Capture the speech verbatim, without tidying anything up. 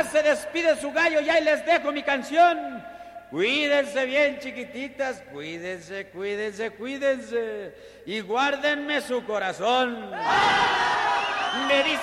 se despide su gallo y ahí les dejo mi canción. Cuídense bien, chiquititas, cuídense, cuídense, cuídense y guárdenme su corazón. Me dice